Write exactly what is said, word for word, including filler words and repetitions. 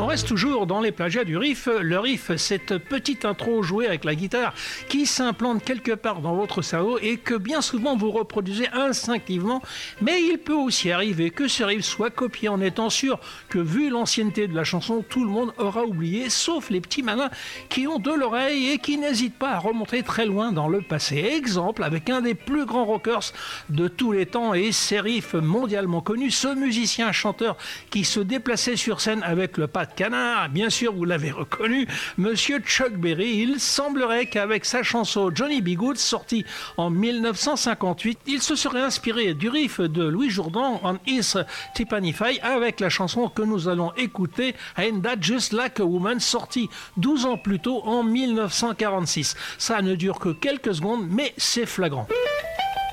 On reste toujours dans les plagiats du riff. Le riff, cette petite intro jouée avec la guitare qui s'implante quelque part dans votre cerveau et que bien souvent vous reproduisez instinctivement. Mais il peut aussi arriver que ce riff soit copié en étant sûr que vu l'ancienneté de la chanson, tout le monde aura oublié, sauf les petits malins qui ont de l'oreille et qui n'hésitent pas à remonter très loin dans le passé. Exemple avec un des plus grands rockers de tous les temps et ses riffs mondialement connus, ce musicien-chanteur qui se déplaçait sur scène avec le pas de canard, bien sûr vous l'avez reconnu, Monsieur Chuck Berry. Il semblerait qu'avec sa chanson Johnny B. Goode, sortie en dix-neuf cent cinquante-huit, il se serait inspiré du riff de Louis Jourdan en His Tippanify avec la chanson que nous allons écouter, Ain't That Just Like a Woman, sortie douze ans plus tôt en dix-neuf cent quarante-six. Ça ne dure que quelques secondes, mais c'est flagrant.